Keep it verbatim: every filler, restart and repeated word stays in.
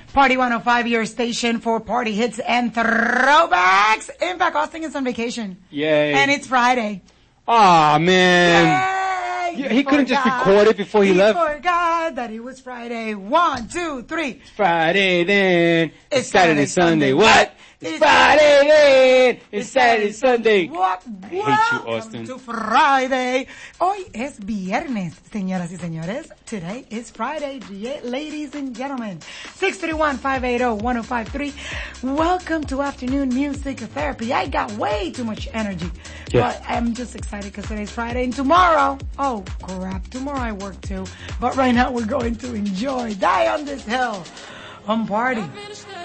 Party one oh five, your station for party hits and throwbacks. In fact, Austin is on vacation. Yay. And it's Friday. Aw, oh, man. Yay. Yeah, he, he couldn't just record it before he, he left. He forgot that it was Friday. One, two, three. Friday then. It's, it's Saturday, Sunday. Sunday. What? It's Friday then. It's Saturday, Sunday. What? I hate you, Austin. To Friday. Hoy es viernes, señoras y señores. Today is Friday, ladies and gentlemen. six three one, five eight zero, one zero five three. Welcome to Afternoon Music Therapy. I got way too much energy. Yeah. But I'm just excited because today's Friday and tomorrow, oh crap, tomorrow I work too. But right now we're going to enjoy, die on this hill, and party.